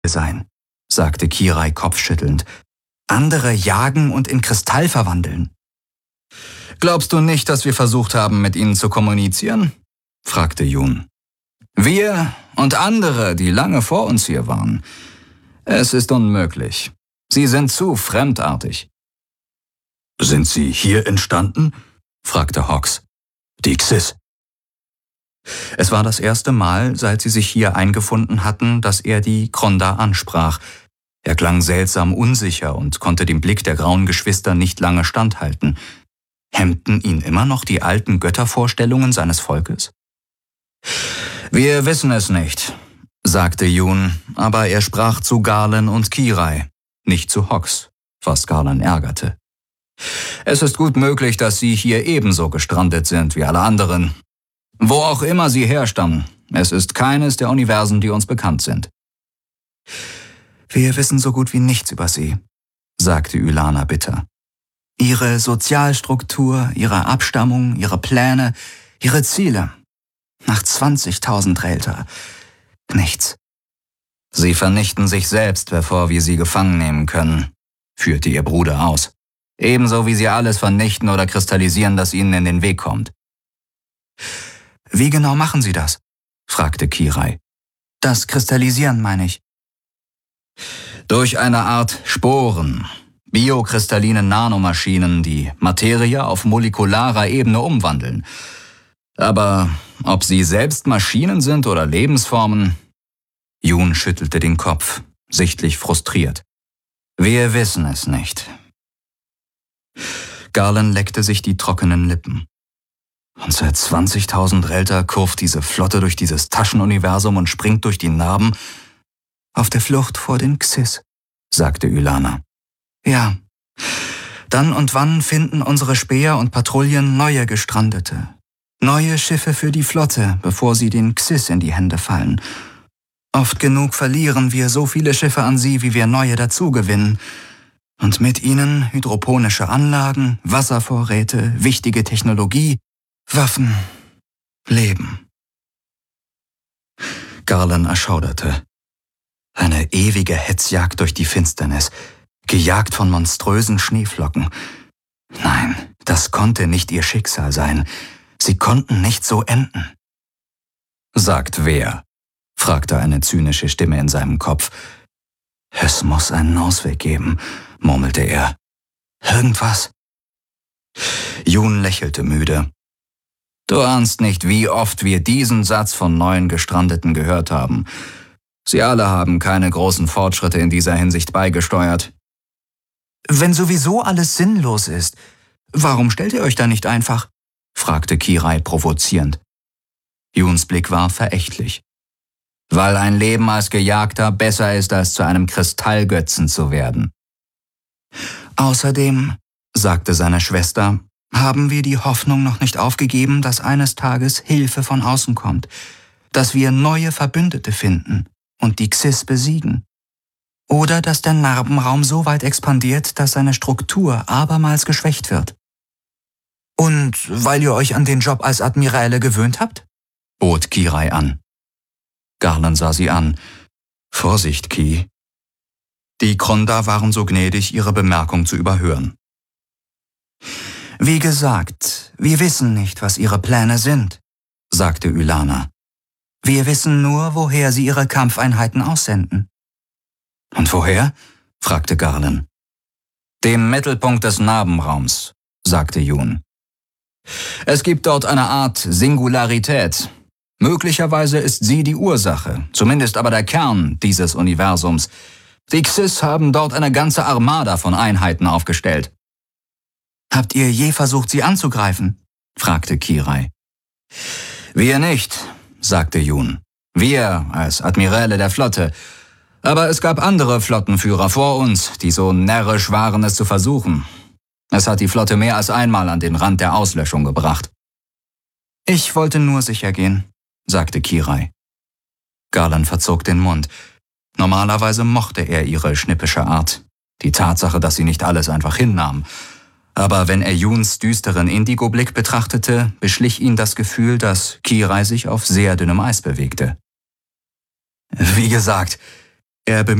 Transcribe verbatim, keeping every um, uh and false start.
sein, sagte Kirai kopfschüttelnd. Andere jagen und in Kristall verwandeln. Glaubst du nicht, dass wir versucht haben, mit ihnen zu kommunizieren? Fragte Jun. Wir und andere, die lange vor uns hier waren. Es ist unmöglich. Sie sind zu fremdartig. Sind sie hier entstanden? Fragte Hawks. Die Xys. Es war das erste Mal, seit sie sich hier eingefunden hatten, dass er die Kronda ansprach. Er klang seltsam unsicher und konnte dem Blick der grauen Geschwister nicht lange standhalten. Hemmten ihn immer noch die alten Göttervorstellungen seines Volkes? Wir wissen es nicht, sagte Jun, aber er sprach zu Garland und Kirai, nicht zu Hawks, was Garland ärgerte. Es ist gut möglich, dass sie hier ebenso gestrandet sind wie alle anderen. Wo auch immer sie herstammen, es ist keines der Universen, die uns bekannt sind. Wir wissen so gut wie nichts über sie, sagte Ylana bitter. Ihre Sozialstruktur, ihre Abstammung, ihre Pläne, ihre Ziele. Nach zwanzigtausend Relter. Nichts. Sie vernichten sich selbst, bevor wir sie gefangen nehmen können, führte ihr Bruder aus. Ebenso wie sie alles vernichten oder kristallisieren, das ihnen in den Weg kommt. Wie genau machen sie das? Fragte Kirai. Das Kristallisieren, meine ich. Durch eine Art Sporen, biokristalline Nanomaschinen, die Materie auf molekularer Ebene umwandeln. Aber ob sie selbst Maschinen sind oder Lebensformen? Jun schüttelte den Kopf, sichtlich frustriert. Wir wissen es nicht. Garland leckte sich die trockenen Lippen. Und seit zwanzigtausend Relter kurft diese Flotte durch dieses Taschenuniversum und springt durch die Narben. Auf der Flucht vor den Xys, sagte Ylana. Ja, dann und wann finden unsere Späher und Patrouillen neue Gestrandete. Neue Schiffe für die Flotte, bevor sie den Xys in die Hände fallen. Oft genug verlieren wir so viele Schiffe an sie, wie wir neue dazugewinnen. Und mit ihnen hydroponische Anlagen, Wasservorräte, wichtige Technologie, Waffen, Leben. Garland erschauderte. Eine ewige Hetzjagd durch die Finsternis, gejagt von monströsen Schneeflocken. Nein, das konnte nicht ihr Schicksal sein. Sie konnten nicht so enden. Sagt wer? Fragte eine zynische Stimme in seinem Kopf. Es muss einen Ausweg geben, murmelte er. Irgendwas? Jun lächelte müde. Du ahnst nicht, wie oft wir diesen Satz von neuen Gestrandeten gehört haben. Sie alle haben keine großen Fortschritte in dieser Hinsicht beigesteuert. Wenn sowieso alles sinnlos ist, warum stellt ihr euch da nicht einfach? Fragte Kirai provozierend. Juns Blick war verächtlich. Weil ein Leben als Gejagter besser ist, als zu einem Kristallgötzen zu werden. Außerdem, sagte seine Schwester, haben wir die Hoffnung noch nicht aufgegeben, dass eines Tages Hilfe von außen kommt, dass wir neue Verbündete finden und die Xys besiegen. Oder dass der Narbenraum so weit expandiert, dass seine Struktur abermals geschwächt wird. Und weil ihr euch an den Job als Admiräle gewöhnt habt? Bot Kirai an. Garland sah sie an. Vorsicht, Ki. Die Kronda waren so gnädig, ihre Bemerkung zu überhören. Wie gesagt, wir wissen nicht, was ihre Pläne sind, sagte Ylana. Wir wissen nur, woher sie ihre Kampfeinheiten aussenden. Und woher? Fragte Garland. Dem Mittelpunkt des Narbenraums, sagte Jun. Es gibt dort eine Art Singularität. Möglicherweise ist sie die Ursache, zumindest aber der Kern dieses Universums. Die Xys haben dort eine ganze Armada von Einheiten aufgestellt. Habt ihr je versucht, sie anzugreifen? Fragte Kirai. Wir nicht, sagte Jun. Wir als Admiräle der Flotte. Aber es gab andere Flottenführer vor uns, die so närrisch waren, es zu versuchen. Es hat die Flotte mehr als einmal an den Rand der Auslöschung gebracht. Ich wollte nur sicher gehen, sagte Kirai. Garland verzog den Mund. Normalerweise mochte er ihre schnippische Art, die Tatsache, dass sie nicht alles einfach hinnahm. Aber wenn er Juns düsteren Indigo-Blick betrachtete, beschlich ihn das Gefühl, dass Kirai sich auf sehr dünnem Eis bewegte. Wie gesagt, Er